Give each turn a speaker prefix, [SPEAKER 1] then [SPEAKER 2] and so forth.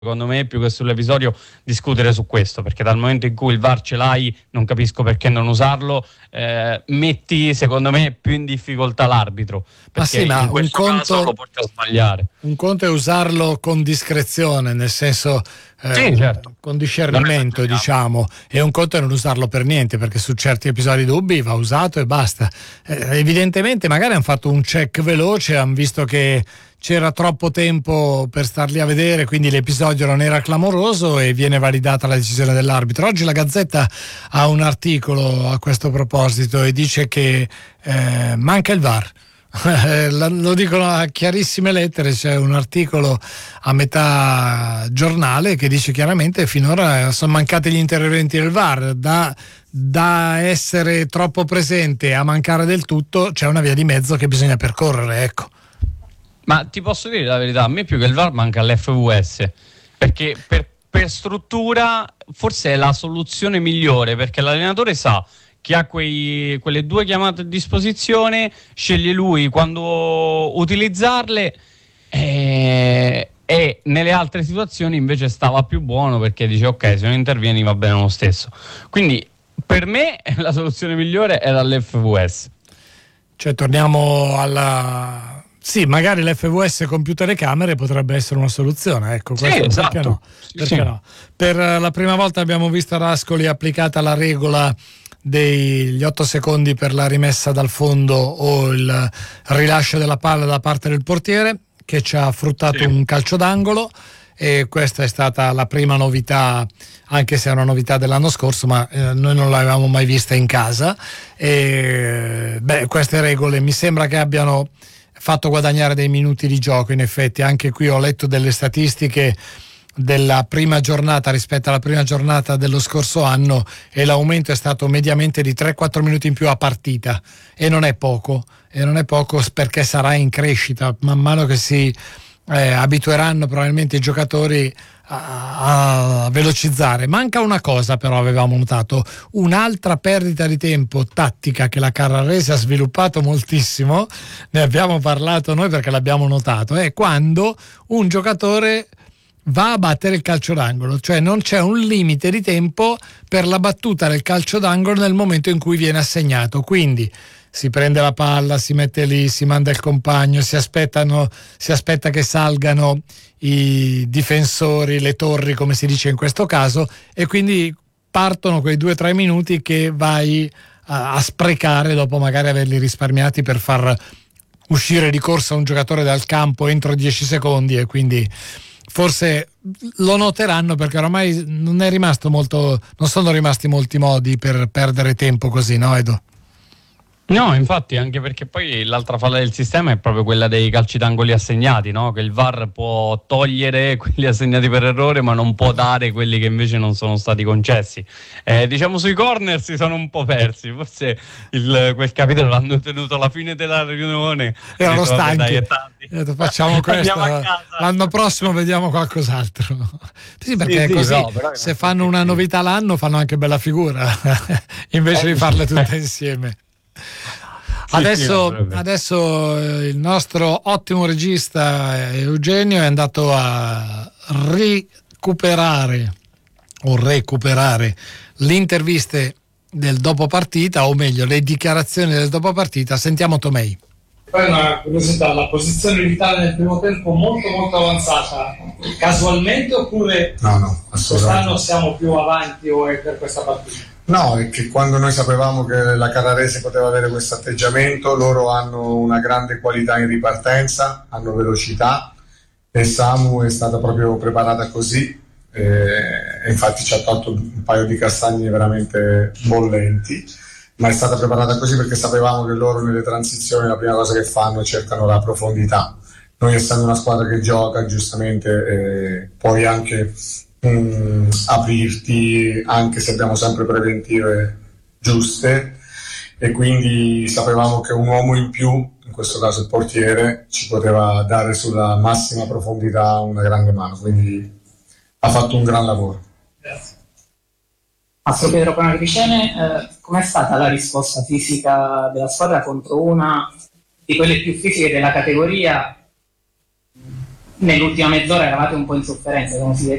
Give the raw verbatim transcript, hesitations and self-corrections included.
[SPEAKER 1] secondo me, più che sull'episodio, discutere su questo, perché dal momento in cui il V A R ce l'hai, non capisco perché non usarlo, eh, metti secondo me più in difficoltà l'arbitro, perché
[SPEAKER 2] ma sì, ma
[SPEAKER 1] in questo
[SPEAKER 2] un conto,
[SPEAKER 1] caso lo porta a sbagliare.
[SPEAKER 2] Un conto è usarlo con discrezione, nel senso eh,
[SPEAKER 1] sì, certo,
[SPEAKER 2] con discernimento, diciamo, e un conto è non usarlo per niente, perché su certi episodi dubbi va usato e basta. Eh, evidentemente magari hanno fatto un check veloce, hanno visto che c'era troppo tempo per starli a vedere, quindi l'episodio non era clamoroso e viene validata la decisione dell'arbitro. Oggi la Gazzetta ha un articolo a questo proposito e dice che eh, manca il V A R. Lo dicono a chiarissime lettere, c'è un articolo a metà giornale che dice chiaramente finora sono mancati gli interventi del V A R, da, da essere troppo presente a mancare del tutto c'è una via di mezzo che bisogna percorrere, ecco.
[SPEAKER 1] Ma ti posso dire la verità, a me più che il V A R manca l'F V S, perché per, per struttura forse è la soluzione migliore, perché l'allenatore sa che ha quei, quelle due chiamate a disposizione, sceglie lui quando utilizzarle, e, e nelle altre situazioni invece stava più buono, perché dice ok, se non intervieni va bene lo stesso. Quindi per me la soluzione migliore era l'F V S.
[SPEAKER 2] Cioè torniamo alla... Sì, magari l'F V S computer e camere potrebbe essere una soluzione, ecco,
[SPEAKER 1] sì,
[SPEAKER 2] questo,
[SPEAKER 1] esatto.
[SPEAKER 2] Perché no?
[SPEAKER 1] Sì,
[SPEAKER 2] perché
[SPEAKER 1] sì.
[SPEAKER 2] no? Per la prima volta abbiamo visto a Rascoli applicata la regola degli otto secondi per la rimessa dal fondo o il rilascio della palla da parte del portiere, che ci ha fruttato sì. un calcio d'angolo, e questa è stata la prima novità, anche se è una novità dell'anno scorso, ma eh, noi non l'avevamo mai vista in casa. E, beh, queste regole mi sembra che abbiano fatto guadagnare dei minuti di gioco. In effetti anche qui ho letto delle statistiche della prima giornata rispetto alla prima giornata dello scorso anno, e l'aumento è stato mediamente di tre quattro minuti in più a partita, e non è poco, e non è poco perché sarà in crescita man mano che si eh, abitueranno probabilmente i giocatori a, a velocizzare. Manca una cosa però, avevamo notato, un'altra perdita di tempo tattica che la Carrarese ha sviluppato moltissimo, ne abbiamo parlato noi perché l'abbiamo notato, è quando un giocatore va a battere il calcio d'angolo, cioè non c'è un limite di tempo per la battuta del calcio d'angolo nel momento in cui viene assegnato, quindi si prende la palla, si mette lì, si manda il compagno, si aspettano, si aspetta che salgano i difensori, le torri come si dice in questo caso, e quindi partono quei due o tre minuti che vai a, a sprecare dopo magari averli risparmiati per far uscire di corsa un giocatore dal campo entro dieci secondi, e quindi forse lo noteranno, perché ormai non è rimasto molto, non sono rimasti molti modi per perdere tempo così, no Edo?
[SPEAKER 1] No, infatti, anche perché poi l'altra falla del sistema è proprio quella dei calci d'angoli assegnati, no? Che il V A R può togliere quelli assegnati per errore, ma non può dare quelli che invece non sono stati concessi. Eh, diciamo sui corner si sono un po' persi, forse il, quel capitolo l'hanno tenuto alla fine della riunione.
[SPEAKER 2] Erano stanchi. Detto, facciamo questo, l'anno prossimo vediamo qualcos'altro. Sì, perché sì, così no, se fanno una novità l'anno fanno anche bella figura, invece di farle tutte insieme. Adesso, sì, adesso il nostro ottimo regista Eugenio è andato a recuperare o recuperare le interviste del dopo partita, o meglio le dichiarazioni del dopo partita. Sentiamo Tomei.
[SPEAKER 3] Poi una curiosità, la posizione d'Italia nel primo tempo molto molto avanzata, casualmente oppure
[SPEAKER 4] no, no,
[SPEAKER 3] quest'anno siamo più avanti o è per questa partita?
[SPEAKER 4] No, è che quando noi sapevamo che la Carrarese poteva avere questo atteggiamento, loro hanno una grande qualità in ripartenza, hanno velocità, e Samu è stata proprio preparata così, e infatti ci ha tolto un paio di castagni veramente bollenti, ma è stata preparata così perché sapevamo che loro nelle transizioni la prima cosa che fanno è cercano la profondità. Noi, essendo una squadra che gioca, giustamente eh, puoi anche Mm, aprirti, anche se abbiamo sempre preventive giuste, e quindi sapevamo che un uomo in più, in questo caso il portiere, ci poteva dare sulla massima profondità una grande mano, quindi ha fatto un gran lavoro.
[SPEAKER 3] Grazie.
[SPEAKER 5] Mastro Pietro Panagricene, eh, com'è stata la risposta fisica della squadra contro una di quelle più fisiche della categoria? nell'ultima mezz'ora eravate un po' in sofferenza, come si